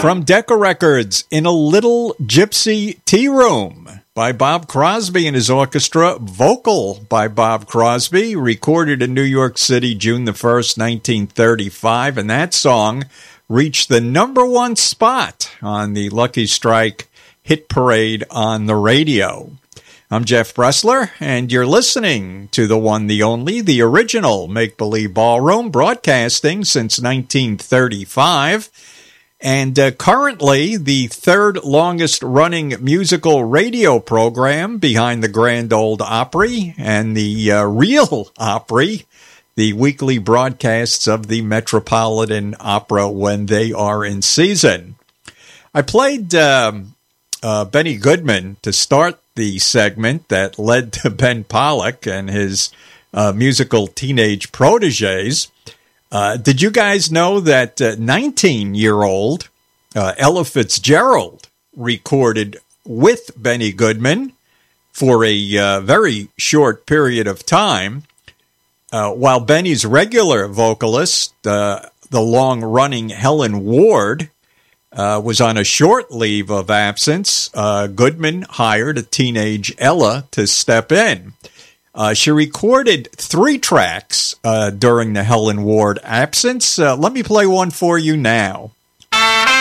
From Decca Records, In a Little Gypsy Tea Room by Bob Crosby and his orchestra, vocal by Bob Crosby, recorded in New York City June the 1st, 1935, and that song reached the #1 spot on the Lucky Strike hit parade on the radio. I'm Jeff Bressler, and you're listening to the one, the only, the original Make Believe Ballroom, broadcasting since 1935. And currently, the third longest running musical radio program behind the Grand Ole Opry and the Real Opry, the weekly broadcasts of the Metropolitan Opera when they are in season. I played Benny Goodman to start the segment that led to Ben Pollack and his musical teenage proteges. Did you guys know that 19-year-old Ella Fitzgerald recorded with Benny Goodman for a very short period of time, while Benny's regular vocalist, the long-running Helen Ward, was on a short leave of absence? Goodman hired a teenage Ella to step in. She recorded 3 tracks during the Helen Ward absence. Let me play one for you now.